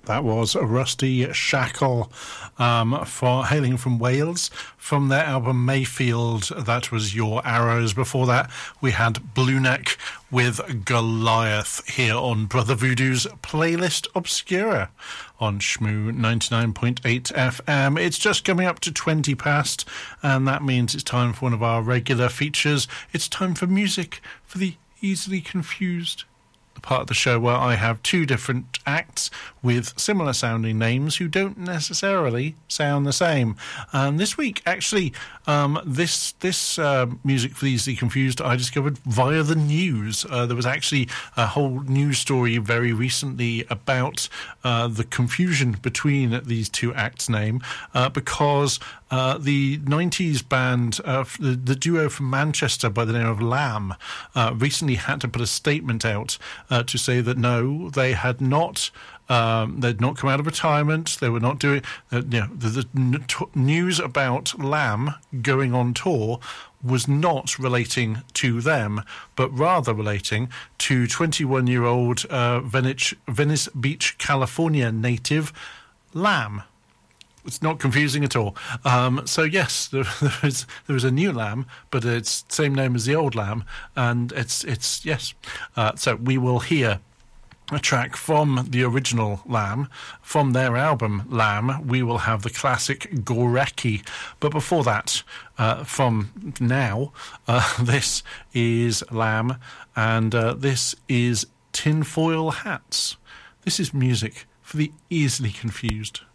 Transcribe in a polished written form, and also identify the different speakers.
Speaker 1: That was Rusty Shackle, hailing from Wales, from their album Mayfield. That was Your Arrows. Before that, we had Blue Neck with Goliath here on Brother Voodoo's Playlist Obscura on Shmoo 99.8 FM. It's just coming up to 20 past, and that means it's time for one of our regular features. It's time for music for the easily confused. The part of the show where I have two different acts with similar sounding names who don't necessarily sound the same. This week, actually, this music for the easily confused I discovered via the news. There was actually a whole news story very recently about the confusion between these two acts' name because the 90s band, the duo from Manchester by the name of Lamb, recently had to put a statement out to say that no, they had not. They'd not come out of retirement. They were not doing. The news about Lamb going on tour was not relating to them, but rather relating to 21-year-old Venice Beach, California native Lamb. It's not confusing at all. So yes, there is a new Lamb, but it's the same name as the old Lamb, and it's yes. So we will hear a track from the original Lamb, from their album Lamb. We will have the classic Goreki. But before that, from now, this is Lamb, and this is Tinfoil Hats. This is music for the easily confused.